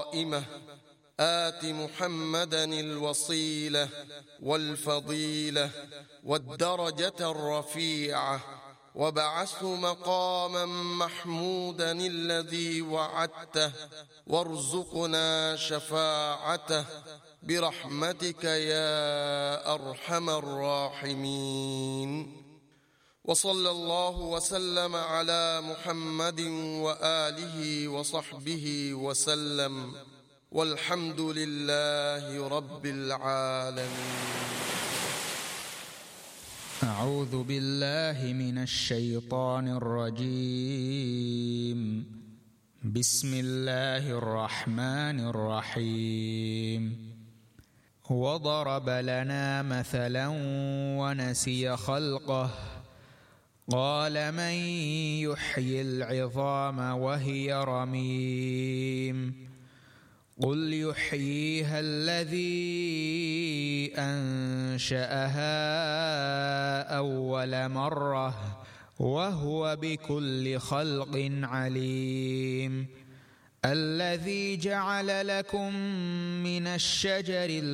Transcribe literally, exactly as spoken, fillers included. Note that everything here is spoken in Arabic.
قائمة آت محمدا الوصيلة والفضيلة والدرجة الرفيعة وابعثه مقاما محمودا الذي وعدته وارزقنا شفاعته برحمتك يا أرحم الراحمين. وصلى الله وسلم على محمد وآله وصحبه وسلم، والحمد لله رب العالمين. أعوذ بالله من الشيطان الرجيم. بسم الله الرحمن الرحيم. وضرب لنا مثلا ونسي خلقه قال من يحيي العظام وهي رميم قل يحييها الذي أنشأها أول مرة وهو بكل خلق عليم. الذي جعل لكم من الشجر